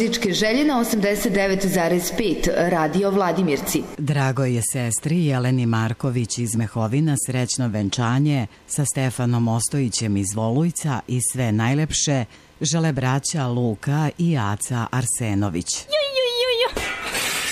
muzičke želje na 89,5 Radio Vladimirci. Drago je sestri Jeleni Marković iz Mehovina srećno venčanje sa Stefanom Ostojićem iz Volujca i sve najlepše žele braća Luka i Aca Arsenović.